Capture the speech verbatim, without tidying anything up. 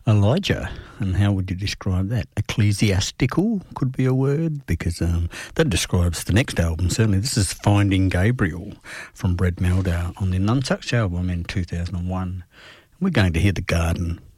Elijah, and how would you describe that? Ecclesiastical could be a word, because um, that describes the next album, certainly. This is Finding Gabriel from Brett Meldau on the Nunchucks album in two thousand one. We're going to hear The Garden.